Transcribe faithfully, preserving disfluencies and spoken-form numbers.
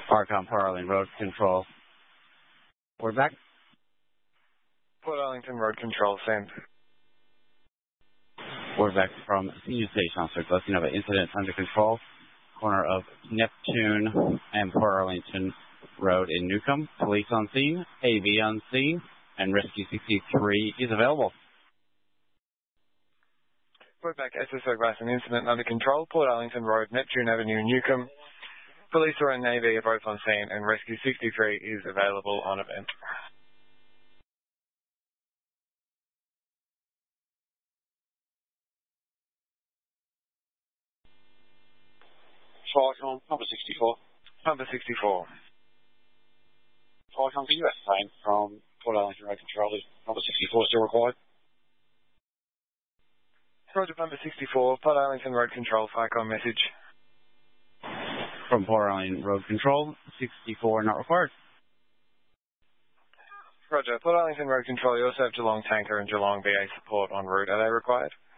Farcom, Port Arlington Road Control. We're back. Port Arlington Road Control, send. We're back from Senior Station Officer Gluskin of an incident under control, corner of Neptune and Port Arlington Road in Newcomb. Police on scene, A V on scene, and Rescue sixty-three is available. We're back, S S O Glass, an incident under control, Port Arlington Road, Neptune Avenue, Newcomb. Police are and Navy are both on scene, and Rescue sixty-three is available on event. Farcom, number sixty-four. Number sixty-four. Farcom for U S plane from Port Arlington Road Control. Is number sixty-four still required? Roger, number sixty-four, Port Arlington Road Control, Farcom message. From Port Arlington Road Control, sixty-four not required. Roger, Port Arlington Road Control, you also have Geelong Tanker and Geelong V A support en route. Are they required?